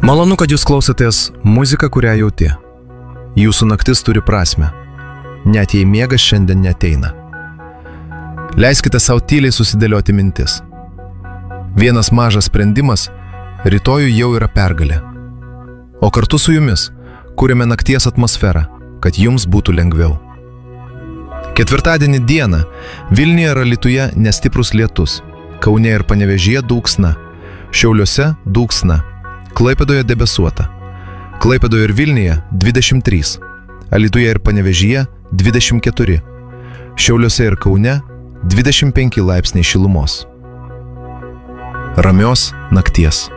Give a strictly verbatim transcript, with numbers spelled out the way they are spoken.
Malonu, kad jūs klausotės muziką, kurią jauti. Jūsų naktis turi prasmę, net jei miegas šiandien neateina. Leiskite savo tyliai susidėlioti mintis. Vienas mažas sprendimas rytojų jau yra pergalė. O kartu su jumis kuriame nakties atmosferą, kad jums būtų lengviau. Ketvirtadienį dieną Vilniuje ir Alytuje nestiprus lietus, Kaune ir Panevėžyje dūksna, Šiauliuose dūksna, Klaipėdoje debesuota, Klaipėdoje ir Vilniuje dvidešimt trys, Alytuje ir Panevėžyje dvidešimt keturi, Šiauliuose ir Kaune dvidešimt penki laipsniai šilumos. Ramios nakties.